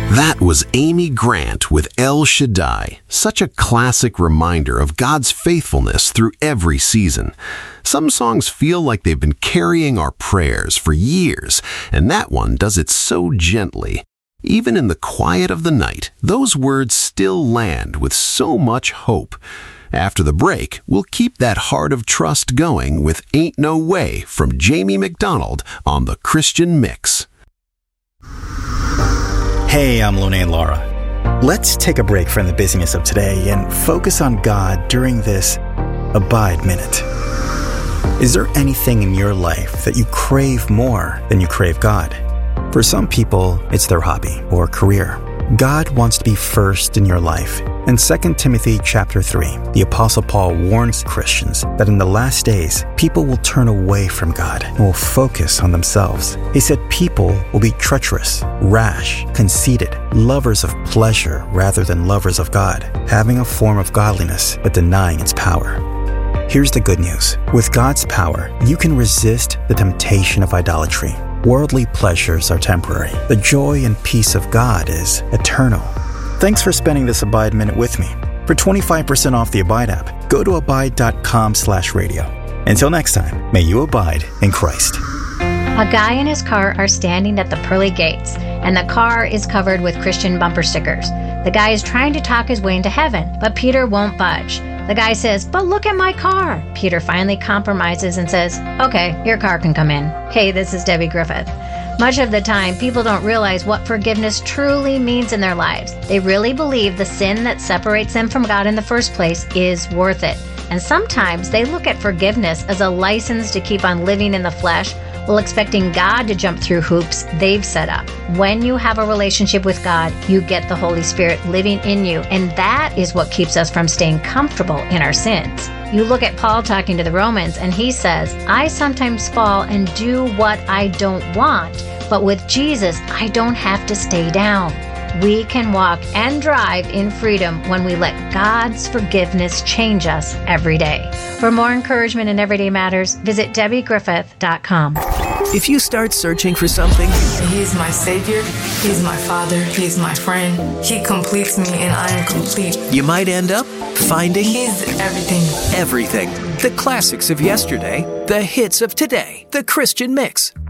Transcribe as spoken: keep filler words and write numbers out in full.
That was Amy Grant with El Shaddai, such a classic reminder of God's faithfulness through every season. Some songs feel like they've been carrying our prayers for years, and that one does it so gently. Even in the quiet of the night, those words still land with so much hope. After the break, we'll keep that heart of trust going with Ain't No Way from Jamie McDonald on the Christian Mix. Hey, I'm Lone Laura. Let's take a break from the busyness of today and focus on God during this Abide Minute. Is there anything in your life that you crave more than you crave God? For some people, it's their hobby or career. God wants to be first in your life. In Second Timothy chapter three, the Apostle Paul warns Christians that in the last days, people will turn away from God and will focus on themselves. He said people will be treacherous, rash, conceited, lovers of pleasure rather than lovers of God, having a form of godliness but denying its power. Here's the good news. With God's power, you can resist the temptation of idolatry. Worldly pleasures are temporary. The joy and peace of God is eternal. Thanks for spending this Abide Minute with me. For twenty-five percent off the Abide app, go to abide.com slash radio. Until next time, may you abide in Christ. A guy and his car are standing at the pearly gates, and the car is covered with Christian bumper stickers. The guy is trying to talk his way into heaven, but Peter won't budge. The guy says, "But look at my car." Peter finally compromises and says, "Okay, your car can come in." Hey, this is Debbie Griffith. Much of the time, people don't realize what forgiveness truly means in their lives. They really believe the sin that separates them from God in the first place is worth it. And sometimes they look at forgiveness as a license to keep on living in the flesh while expecting God to jump through hoops they've set up. When you have a relationship with God, you get the Holy Spirit living in you, and that is what keeps us from staying comfortable in our sins. You look at Paul talking to the Romans, and he says, "I sometimes fall and do what I don't want, but with Jesus, I don't have to stay down." We can walk and drive in freedom when we let God's forgiveness change us every day. For more encouragement in Everyday Matters, visit debbie griffith dot com. If you start searching for something, He's my Savior, He's my Father, He's my friend. He completes me and I am complete. you might end up finding He's everything. everything. The classics of yesterday, the hits of today, the Christian Mix.